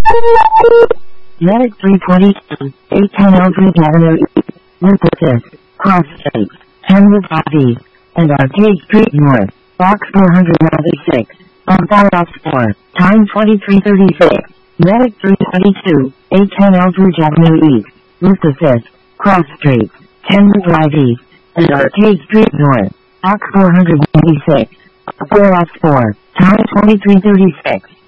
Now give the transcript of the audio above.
Medic 322, 810 Eldridge Avenue East, Lucas, Cross Street, Kenwood Abbey, and Arcade Street North, Box 496, on Dallas 4, time 2336. Medic 322, 810 Eldridge Avenue East, Lucas, Cross Street, Kenwood Drive East, and Arcade Street North, Box 496, Dallas 4, time 2336.